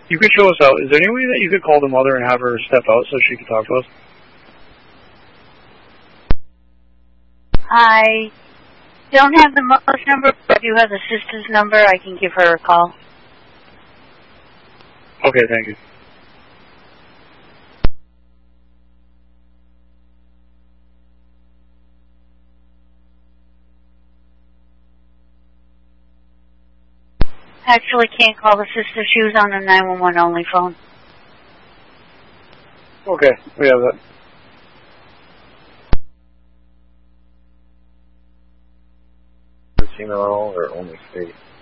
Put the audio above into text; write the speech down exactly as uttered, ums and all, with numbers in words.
You could show us out. Is there any way that you could call the mother and have her step out so she could talk to us? I don't have the mother's number, but if you have the sister's number, I can give her a call. Okay, thank you. Actually, can't call the sister. She was on the nine one one only phone. Okay, we have that. Female or only state?